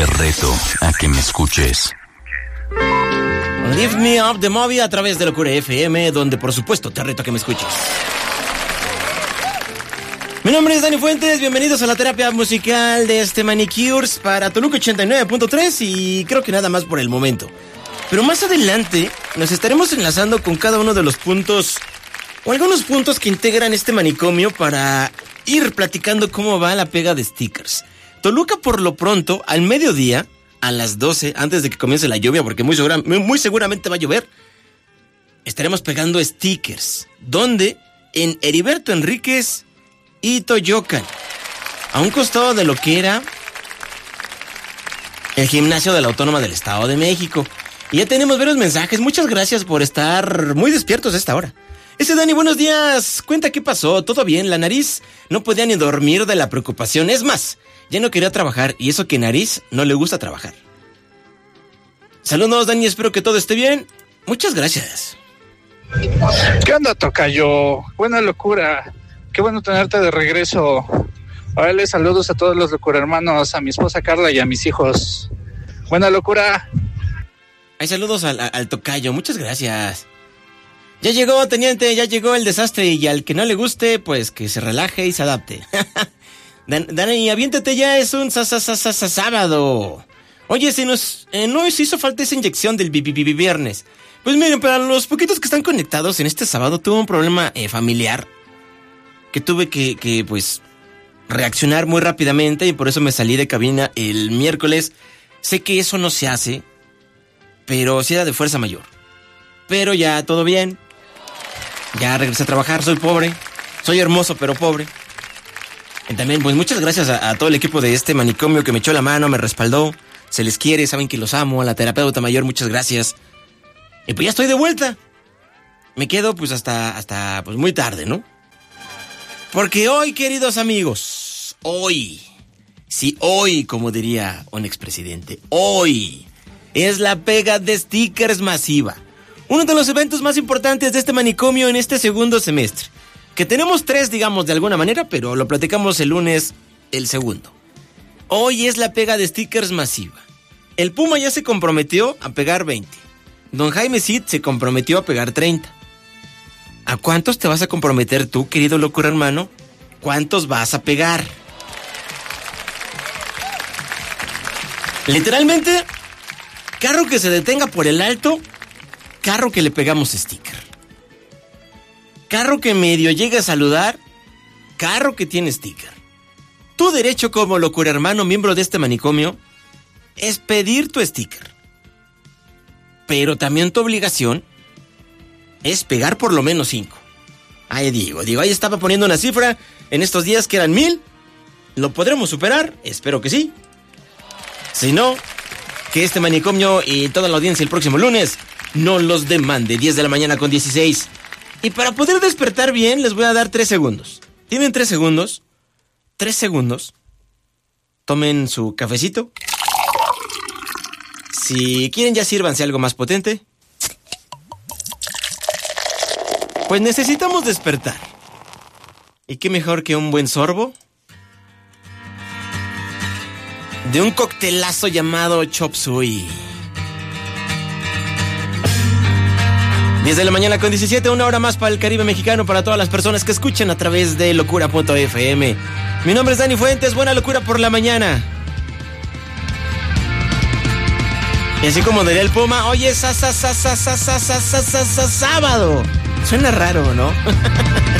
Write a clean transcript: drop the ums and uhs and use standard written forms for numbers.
Te reto a que me escuches. Lift Me Up de Moby a través de Locura FM, donde por supuesto te reto a que me escuches. Mi nombre es Dani Fuentes, bienvenidos a la terapia musical de este Manicures para Toluca 89.3 y creo que nada más por el momento. Pero más adelante nos estaremos enlazando con cada uno de los puntos o algunos puntos que integran este manicomio para ir platicando cómo va la pega de stickers. Toluca por lo pronto, al mediodía, a las 12, antes de que comience la lluvia, porque muy seguramente va a llover, estaremos pegando stickers. ¿Dónde? En Heriberto Enríquez y Toyocan, a un costado de lo que era el gimnasio de la Autónoma del Estado de México. Y ya tenemos varios mensajes. Muchas gracias por estar muy despiertos a esta hora. Ese Dani, buenos días. Cuenta qué pasó. ¿Todo bien? La nariz no podía ni dormir de la preocupación. Es más, ya no quería trabajar. Y eso que nariz no le gusta trabajar. Saludos, Dani. Espero que todo esté bien. Muchas gracias. ¿Qué onda, tocayo? Buena locura. Qué bueno tenerte de regreso. Órale, saludos a todos los locura hermanos, a mi esposa Carla y a mis hijos. Buena locura. Hay saludos al tocayo. Muchas gracias. Ya llegó, teniente, ya llegó el desastre y al que no le guste, pues que se relaje y se adapte. Dani, aviéntate ya, es un sábado. Oye, no nos hizo falta esa inyección del viernes. Pues miren, para los poquitos que están conectados en este sábado, tuve un problema familiar que tuve que pues reaccionar muy rápidamente y por eso me salí de cabina el miércoles. Sé que eso no se hace, pero sí era de fuerza mayor. Pero ya todo bien. Ya regresé a trabajar, soy pobre. Soy hermoso, pero pobre. Y también, pues muchas gracias a todo el equipo de este manicomio que me echó la mano, me respaldó. Se les quiere, saben que los amo. A la terapeuta mayor, muchas gracias. Y pues ya estoy de vuelta. Me quedo pues hasta pues muy tarde, ¿no? Porque hoy, queridos amigos, hoy, como diría un expresidente, hoy es la pega de stickers masiva. Uno de los eventos más importantes de este manicomio en este segundo semestre. Que tenemos 3, digamos, de alguna manera, pero lo platicamos el lunes, el segundo. Hoy es la pega de stickers masiva. El Puma ya se comprometió a pegar 20. Don Jaime Cid se comprometió a pegar 30. ¿A cuántos te vas a comprometer tú, querido locura hermano? ¿Cuántos vas a pegar? Literalmente, carro que se detenga por el alto, carro que le pegamos sticker. Carro que medio llegue a saludar, carro que tiene sticker. Tu derecho como locura hermano, miembro de este manicomio, es pedir tu sticker. Pero también tu obligación es pegar por lo menos 5. Ahí digo, ahí estaba poniendo una cifra en estos días que eran 1000. ¿Lo podremos superar? Espero que sí. Si no, que este manicomio y toda la audiencia el próximo lunes no los demande. 10 de la mañana con 16. Y para poder despertar bien, les voy a dar 3 segundos. ¿Tienen 3 segundos? 3 segundos. Tomen su cafecito. Si quieren, ya sírvanse algo más potente. Pues necesitamos despertar. ¿Y qué mejor que un buen sorbo de un coctelazo llamado Chop Suey? 10 de la mañana con 17, una hora más para el Caribe mexicano, para todas las personas que escuchan a través de locura.fm. Mi nombre es Dani Fuentes, buena locura por la mañana. Y así como diría el Puma, hoy es sábado. Suena raro, ¿no?